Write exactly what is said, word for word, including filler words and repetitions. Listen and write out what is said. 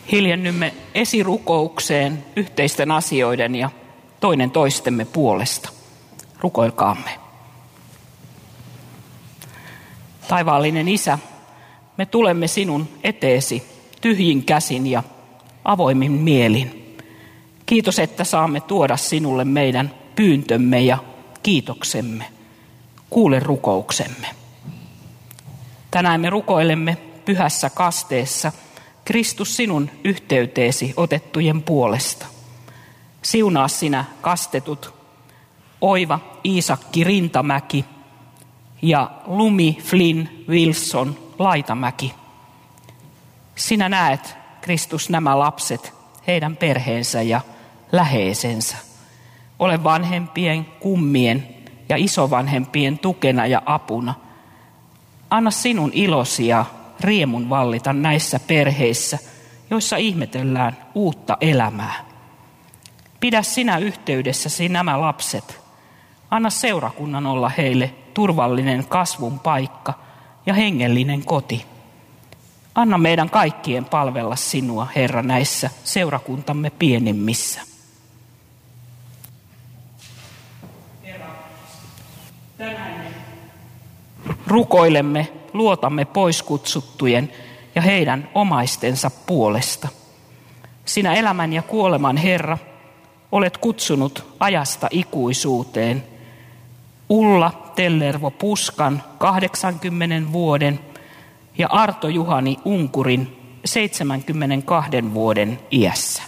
Hiljennymme esirukoukseen yhteisten asioiden ja toinen toistemme puolesta. Rukoilkaamme. Taivaallinen Isä, me tulemme sinun eteesi tyhjin käsin ja avoimin mielin. Kiitos, että saamme tuoda sinulle meidän pyyntömme ja kiitoksemme. Kuule rukouksemme. Tänään me rukoilemme pyhässä kasteessa Kristus sinun yhteyteesi otettujen puolesta. Siunaa sinä kastetut Oiva Iisakki Rintamäki ja Lumi Flynn Wilson Laitamäki. Sinä näet, Kristus, nämä lapset, heidän perheensä ja läheisensä. Ole vanhempien, kummien ja isovanhempien tukena ja apuna. Anna sinun ilosi ja riemun vallita näissä perheissä, joissa ihmetellään uutta elämää. Pidä sinä yhteydessäsi nämä lapset. Anna seurakunnan olla heille turvallinen kasvun paikka ja hengellinen koti. Anna meidän kaikkien palvella sinua, Herra, näissä seurakuntamme pienimmissä. Herra, tänään me rukoilemme, luotamme poiskutsuttujen ja heidän omaistensa puolesta. Sinä elämän ja kuoleman Herra, olet kutsunut ajasta ikuisuuteen Ulla Tellervo Puskan kahdeksankymmenen vuoden ja Arto Juhani Unkurin seitsemänkymmentäkaksi vuoden iässä.